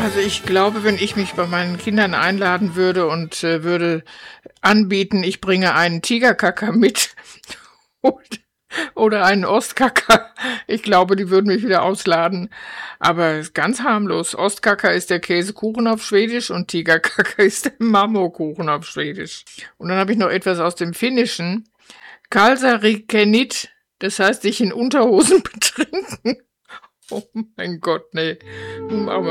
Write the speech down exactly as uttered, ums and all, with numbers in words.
Also ich glaube, wenn ich mich bei meinen Kindern einladen würde und äh, würde anbieten, ich bringe einen Tigerkacker mit und, oder einen Ostkacker, ich glaube, die würden mich wieder ausladen. Aber ist ganz harmlos. Ostkacker ist der Käsekuchen auf Schwedisch und Tigerkacker ist der Marmorkuchen auf Schwedisch. Und dann habe ich noch etwas aus dem Finnischen. Kalsarikenit, das heißt sich in Unterhosen betrinken. Oh mein Gott, nee. Nun machen wir